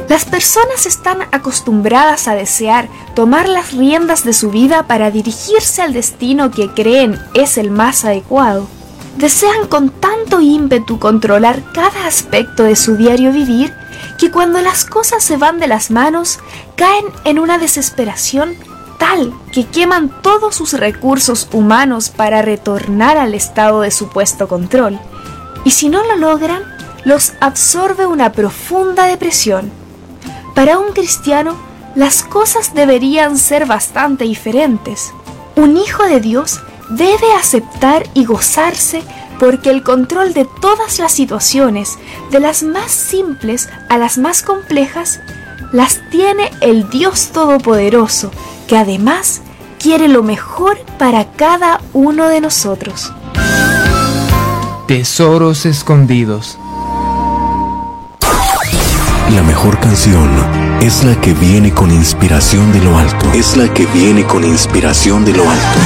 Las personas están acostumbradas a desear tomar las riendas de su vida para dirigirse al destino que creen es el más adecuado. Desean con tanto ímpetu controlar cada aspecto de su diario vivir que cuando las cosas se van de las manos caen en una desesperación tal que queman todos sus recursos humanos para retornar al estado de supuesto control. Y si no lo logran, los absorbe una profunda depresión. Para un cristiano, las cosas deberían ser bastante diferentes. Un hijo de Dios debe aceptar y gozarse porque el control de todas las situaciones, de las más simples a las más complejas, las tiene el Dios Todopoderoso, que además quiere lo mejor para cada uno de nosotros. Tesoros escondidos. La mejor canción es la que viene con inspiración de lo alto. Es la que viene con inspiración de lo alto.